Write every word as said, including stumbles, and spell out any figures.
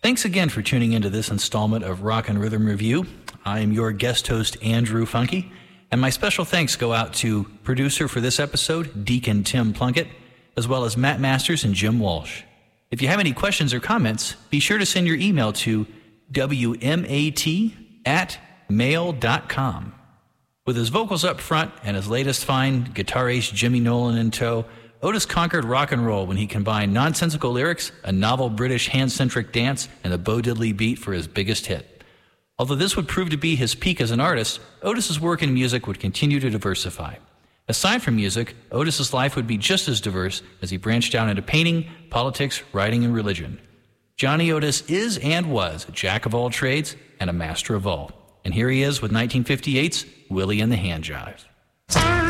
Thanks again for tuning into this installment of Rock and Rhythm Review. I am your guest host, Andrew Funky, and my special thanks go out to producer for this episode, Deacon Tim Plunkett, as well as Matt Masters and Jim Walsh. If you have any questions or comments, be sure to send your email to W M A T at mail dot com. With his vocals up front and his latest find, guitar ace Jimmy Nolan in tow, Otis conquered rock and roll when he combined nonsensical lyrics, a novel British hand-centric dance, and a Bo Diddley beat for his biggest hit. Although this would prove to be his peak as an artist, Otis's work in music would continue to diversify. Aside from music, Otis's life would be just as diverse as he branched out into painting, politics, writing, and religion. Johnny Otis is and was a jack of all trades and a master of all. And here he is with nineteen fifty-eight's Willie and the Hand Jive.